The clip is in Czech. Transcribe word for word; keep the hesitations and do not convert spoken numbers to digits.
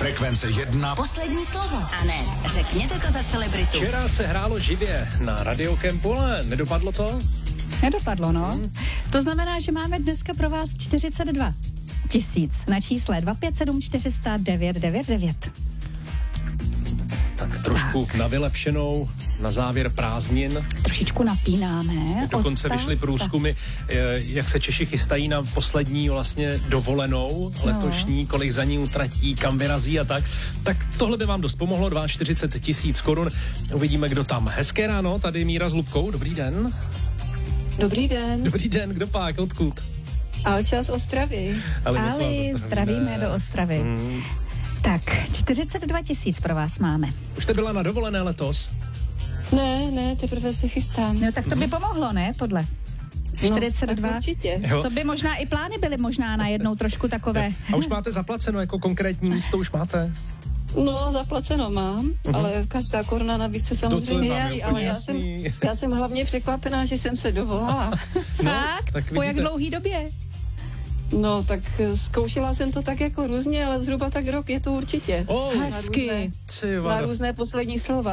Frekvence jedna. Poslední slovo. A ne, řekněte to za celebritu. Včera se hrálo živě na Radiokempu, ale nedopadlo to? Nedopadlo, no. Hmm. To znamená, že máme dneska pro vás čtyřicet dva tisíc na čísle dva pět sedm čtyři nula devět devět devět. Tak trošku tak na vylepšenou, na závěr prázdnin. Trošičku napínáme. Dokonce vyšly průzkumy, jak se Češi chystají na poslední vlastně dovolenou letošní, no. Kolik za ní utratí, kam vyrazí a tak. Tak tohle by vám dost pomohlo, čtyřicet dva tisíc korun. Uvidíme, kdo tam. Hezké ráno, tady Míra s Lubkou, dobrý den. Dobrý den. Dobrý den, kdo pak, odkud? Alča z Ostravy. Ali, Ali zdravíme do Ostravy. Hmm. Tak, čtyřicet dva tisíc pro vás máme. Už jste byla na dovolené letos? Ne, ne, teprve se chystám. No tak to by pomohlo, ne, tohle? čtyřicet dva. No, určitě. To by možná i plány byly možná na jednou trošku takové. A už máte zaplaceno, jako konkrétní místo už máte? No, zaplaceno mám, uh-huh. ale každá koruna navíc se samozřejmě jasný, ale já jsem, já jsem hlavně překvapená, že jsem se dovolala. No, Fakt? Po jak dlouhý době? No, tak zkoušela jsem to tak jako různě, ale zhruba tak rok je to určitě. Oh, na různé, na různé poslední slova.